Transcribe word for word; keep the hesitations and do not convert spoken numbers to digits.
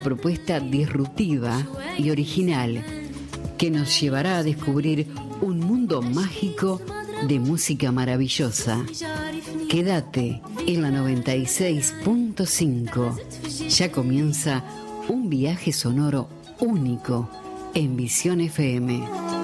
Propuesta disruptiva y original que nos llevará a descubrir un mundo mágico de música maravillosa. Quédate en la noventa y seis punto cinco. Ya comienza un viaje sonoro único en Visión F M.